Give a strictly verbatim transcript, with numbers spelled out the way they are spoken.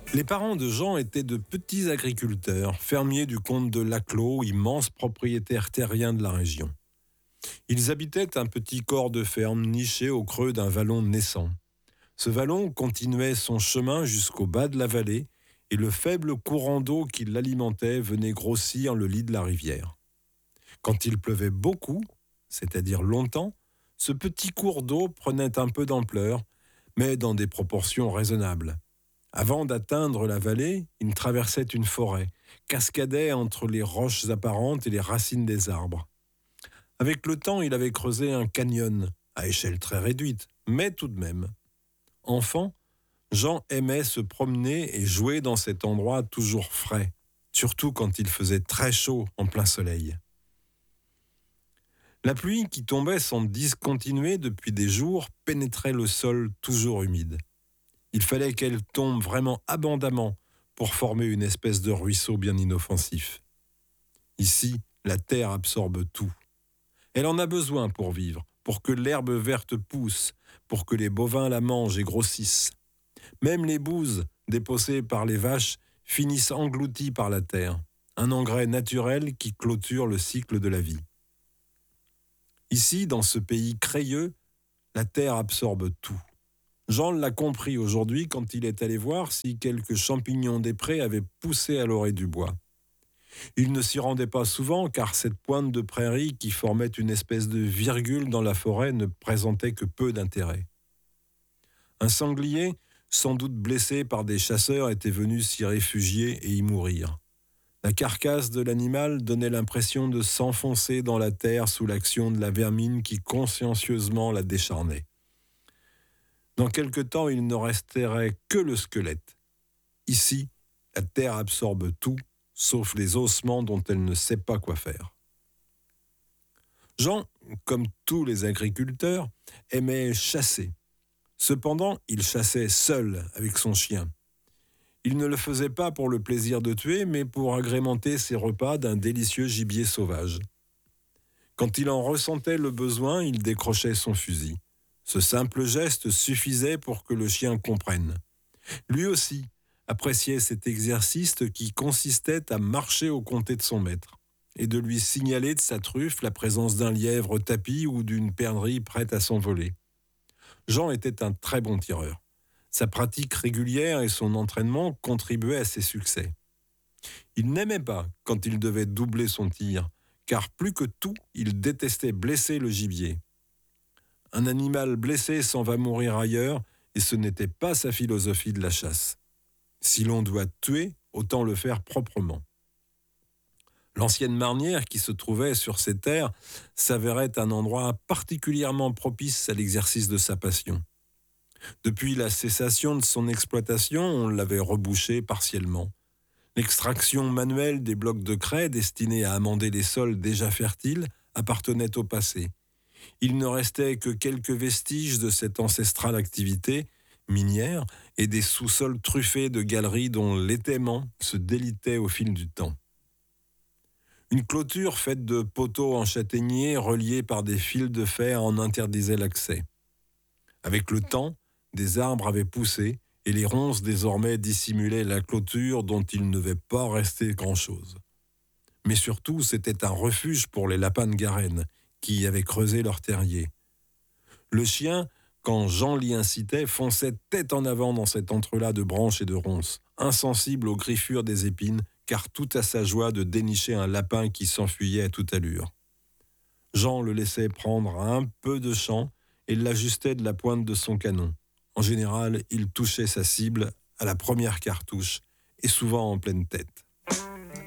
Les parents de Jean étaient de petits agriculteurs, fermiers du comte de Laclos, immense propriétaire terrien de la région. Ils habitaient un petit corps de ferme niché au creux d'un vallon naissant. Ce vallon continuait son chemin jusqu'au bas de la vallée et le faible courant d'eau qui l'alimentait venait grossir le lit de la rivière. Quand il pleuvait beaucoup, c'est-à-dire longtemps, ce petit cours d'eau prenait un peu d'ampleur, mais dans des proportions raisonnables. Avant d'atteindre la vallée, il traversait une forêt, cascadait entre les roches apparentes et les racines des arbres. Avec le temps, il avait creusé un canyon, à échelle très réduite, mais tout de même. Enfant, Jean aimait se promener et jouer dans cet endroit toujours frais, surtout quand il faisait très chaud en plein soleil. La pluie qui tombait sans discontinuer depuis des jours pénétrait le sol toujours humide. Il fallait qu'elle tombe vraiment abondamment pour former une espèce de ruisseau bien inoffensif. Ici, la terre absorbe tout. Elle en a besoin pour vivre, pour que l'herbe verte pousse, pour que les bovins la mangent et grossissent. Même les bouses, déposées par les vaches, finissent englouties par la terre, un engrais naturel qui clôture le cycle de la vie. Ici, dans ce pays crayeux, la terre absorbe tout. Jean l'a compris aujourd'hui quand il est allé voir si quelques champignons des prés avaient poussé à l'orée du bois. Il ne s'y rendait pas souvent car cette pointe de prairie qui formait une espèce de virgule dans la forêt ne présentait que peu d'intérêt. Un sanglier, sans doute blessé par des chasseurs, était venu s'y réfugier et y mourir. La carcasse de l'animal donnait l'impression de s'enfoncer dans la terre sous l'action de la vermine qui consciencieusement la décharnait. Dans quelque temps, il ne resterait que le squelette. Ici, la terre absorbe tout, sauf les ossements dont elle ne sait pas quoi faire. Jean, comme tous les agriculteurs, aimait chasser. Cependant, il chassait seul avec son chien. Il ne le faisait pas pour le plaisir de tuer, mais pour agrémenter ses repas d'un délicieux gibier sauvage. Quand il en ressentait le besoin, il décrochait son fusil. Ce simple geste suffisait pour que le chien comprenne. Lui aussi appréciait cet exercice qui consistait à marcher aux côtés de son maître et de lui signaler de sa truffe la présence d'un lièvre tapi ou d'une perdrix prête à s'envoler. Jean était un très bon tireur. Sa pratique régulière et son entraînement contribuaient à ses succès. Il n'aimait pas quand il devait doubler son tir, car plus que tout, il détestait blesser le gibier. Un animal blessé s'en va mourir ailleurs, et ce n'était pas sa philosophie de la chasse. Si l'on doit tuer, autant le faire proprement. L'ancienne marnière qui se trouvait sur ces terres s'avérait un endroit particulièrement propice à l'exercice de sa passion. Depuis la cessation de son exploitation, on l'avait rebouchée partiellement. L'extraction manuelle des blocs de craie destinés à amender les sols déjà fertiles appartenait au passé. Il ne restait que quelques vestiges de cette ancestrale activité minière et des sous-sols truffés de galeries dont l'étaiement se délitait au fil du temps. Une clôture faite de poteaux en châtaignier reliés par des fils de fer en interdisait l'accès. Avec le temps, des arbres avaient poussé et les ronces désormais dissimulaient la clôture dont il ne devait pas rester grand-chose. Mais surtout, c'était un refuge pour les lapins de Garenne qui avaient creusé leur terrier. Le chien, quand Jean l'y incitait, fonçait tête en avant dans cet entrelac de branches et de ronces, insensible aux griffures des épines, car tout à sa joie de dénicher un lapin qui s'enfuyait à toute allure. Jean le laissait prendre un peu de champ et l'ajustait de la pointe de son canon. En général, il touchait sa cible à la première cartouche et souvent en pleine tête.